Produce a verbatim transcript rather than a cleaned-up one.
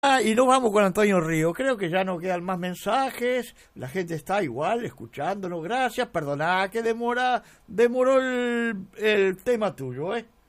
Ah, y nos vamos con Antonio Río. Creo que ya no quedan más mensajes. La gente está igual escuchándonos. Gracias. Perdoná que demora, demoró el, el tema tuyo, ¿eh?